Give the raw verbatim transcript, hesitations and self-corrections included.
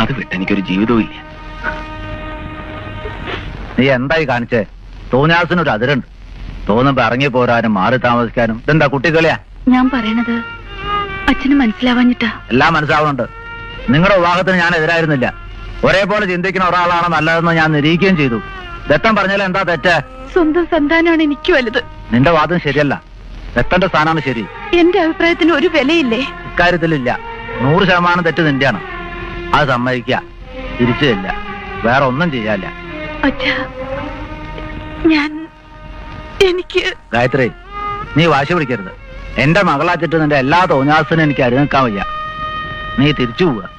അത് വിട്ട് എനിക്കൊരു ജീവിതവും ഇല്ല. നീ എന്തായി കാണിച്ചേ? തോന്നിയാസിനൊരു അതിരുണ്ട്. തോന്നുമ്പോ ഇറങ്ങി പോരാനും മാറി താമസിക്കാനും. ഇതെന്താ കുട്ടികളെയാ? ഞാൻ പറയണത് അച്ഛന് മനസ്സിലാവാഞ്ഞിട്ടാ. എല്ലാം മനസ്സിലാവുന്നുണ്ട്. നിങ്ങളുടെ വിവാഹത്തിന് ഞാൻ എതിരായിരുന്നില്ല. ഒരേപോലെ ചിന്തിക്കുന്ന ഒരാളാണ് നല്ലതെന്ന് ഞാൻ നിരീക്കുകയും ചെയ്തു. ദത്തൻ പറഞ്ഞാൽ എന്താ തെറ്റ്? സ്വന്തം സന്താനമാണ് എനിക്ക് വലുത്. നിന്റെ വാദം ശരിയല്ല. ദത്തന്റെ സ്ഥാനമാണ് ശരി. എന്റെ അഭിപ്രായത്തിന് ഒരു വിലയില്ലേ? ഇക്കാര്യത്തിലില്ല. നൂറ് ശതമാനം തെറ്റ് നിന്റെയാണ്. അത് സമ്മതിക്കുക. തിരിച്ചില്ല. വേറെ ഒന്നും ചെയ്യാല്ല. അച്ഛാ, ഞാൻ എനിക്ക് ഗായത്രി, നീ വാശി പിടിക്കരുത്. എന്റെ മകളാച്ചിട്ട് നിന്റെ എല്ലാ തോന്നിയാസനും എനിക്ക് അരുനിക്കാൻ വയ്യ. നീ തിരിച്ചു പോവുക.